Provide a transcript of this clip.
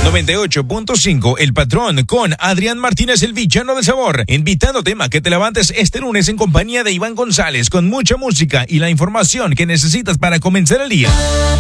98.5 El Patrón con Adrián Martínez, el villano del sabor, invitándote a que te levantes este lunes en compañía de Iván González con mucha música y la información que necesitas para comenzar el día.